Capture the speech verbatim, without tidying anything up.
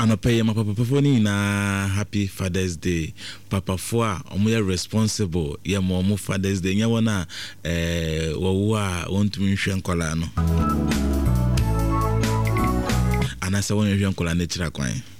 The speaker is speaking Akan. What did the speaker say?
Anope ma papa papa ni na happy Father's Day. Papa foa omo responsible ye mo mo Father's Day nya wona eh wo a wontu nhwe nkola no. Anasa wona nhwe nkola na chira kwan.